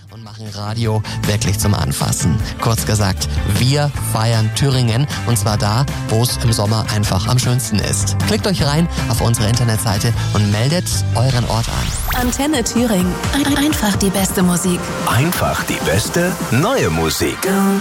und machen Radio wirklich zum Anfassen. Kurz gesagt, wir feiern Thüringen und zwar da, wo es im Sommer einfach am schönsten ist. Klickt euch rein auf unsere Internetseite und meldet euren Ort an. Antenne Thüringen. Einfach die beste Musik. Einfach die beste neue Musik.